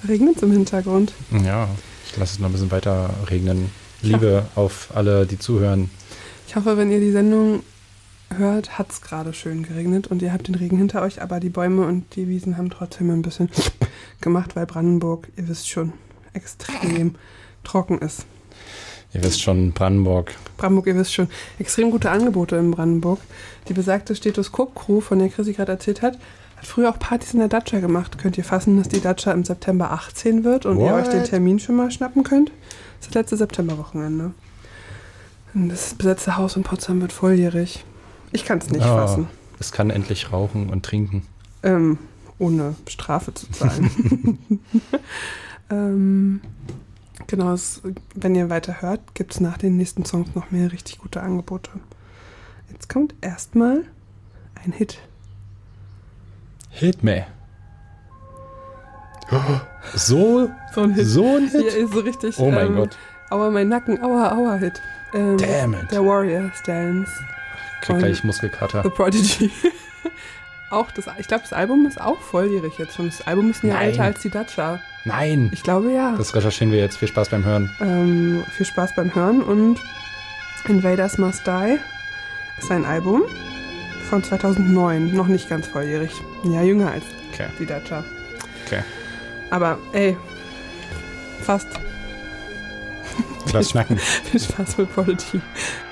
Da regnet es im Hintergrund. Ja, ich lasse es noch ein bisschen weiter regnen. Liebe auf alle, die zuhören. Ich hoffe, wenn ihr die Sendung hört, hat es gerade schön geregnet und ihr habt den Regen hinter euch, aber die Bäume und die Wiesen haben trotzdem ein bisschen gemacht, weil Brandenburg, ihr wisst schon, extrem trocken ist. Ihr wisst schon, Brandenburg, ihr wisst schon, extrem gute Angebote in Brandenburg. Die besagte Stethoskop-Crew, von der Chrissy gerade erzählt hat früher auch Partys in der Datscha gemacht. Könnt ihr fassen, dass die Datscha im September 18 wird und ihr euch den Termin schon mal schnappen könnt? Das ist das letzte Septemberwochenende. Und das besetzte Haus in Potsdam wird volljährig. Ich kann es nicht fassen. Es kann endlich rauchen und trinken. Ohne Strafe zu zahlen. Genau, wenn ihr weiter hört, gibt es nach den nächsten Songs noch mehr richtig gute Angebote. Jetzt kommt erstmal ein Hit. Hit me. So ein Hit? So ein Hit? Ja, so richtig. Oh mein Gott. Aua, mein Nacken, aua, Hit. Damn it. Der Warriors Dance. Krieg gleich Muskelkater. The Prodigy. Ich glaube, das Album ist auch volljährig jetzt schon. Das Album ist ein Jahr älter als die Datscha. Nein. Ich glaube, ja. Das recherchieren wir jetzt. Viel Spaß beim Hören. Viel Spaß beim Hören. Und Invaders Must Die ist ein Album von 2009. Noch nicht ganz volljährig. Ein Jahr jünger als die Datscha. Okay. Aber, fast. Lass schnacken. Viel Spaß mit Prodigy.